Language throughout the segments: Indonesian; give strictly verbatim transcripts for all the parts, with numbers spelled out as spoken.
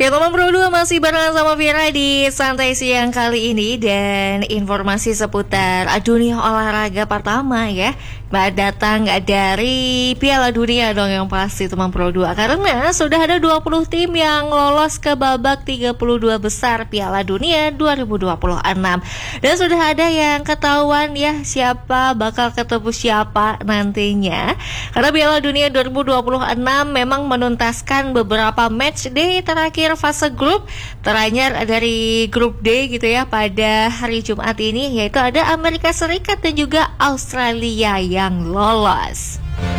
Ya, teman Pro dua masih barengan sama Vira di Santai Siang kali ini. Dan informasi seputar dunia olahraga pertama ya datang dari Piala Dunia dong yang pasti teman Pro dua. Karena sudah ada dua puluh tim yang lolos ke babak tiga puluh dua besar Piala Dunia dua ribu dua puluh enam. Dan sudah ada yang ketahuan ya siapa bakal ketemu siapa nantinya. Karena Piala Dunia dua ribu dua puluh enam memang menuntaskan beberapa match day terakhir fase grup. Teranyar dari grup D gitu ya pada hari Jumat ini, yaitu ada Amerika Serikat dan juga Australia yang lolos.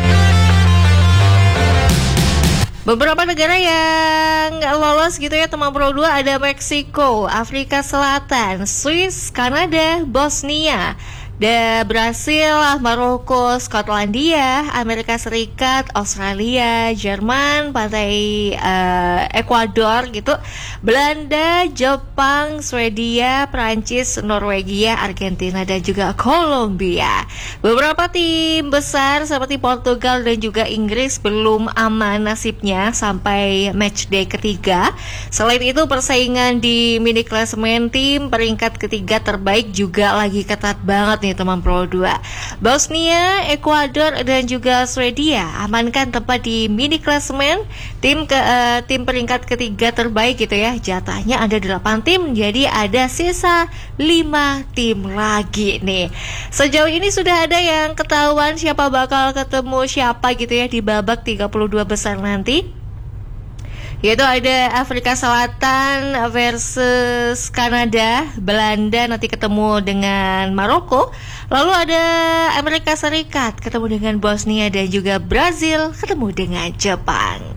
Beberapa negara yang lolos gitu ya teman Pro dua, ada Meksiko, Afrika Selatan, Swiss, Kanada, Bosnia, ada Brasil, Maroko, Skotlandia, Amerika Serikat, Australia, Jerman, pantai uh, Ekuador gitu, Belanda, Jepang, Swedia, Prancis, Norwegia, Argentina dan juga Kolombia. Beberapa tim besar seperti Portugal dan juga Inggris belum aman nasibnya sampai match day ketiga. Selain itu persaingan di mini klasemen tim peringkat ketiga terbaik juga lagi ketat banget nih teman Pro dua. Bosnia, Ekuador dan juga Swedia amankan tempat di mini klasemen tim ke uh, tim peringkat ketiga terbaik gitu ya. Jatahnya ada delapan tim, jadi ada sisa lima tim lagi nih. Sejauh ini sudah ada yang ketahuan siapa bakal ketemu siapa gitu ya di babak tiga puluh dua besar nanti, yaitu ada Afrika Selatan versus Kanada, Belanda nanti ketemu dengan Maroko, lalu ada Amerika Serikat ketemu dengan Bosnia dan juga Brazil ketemu dengan Jepang.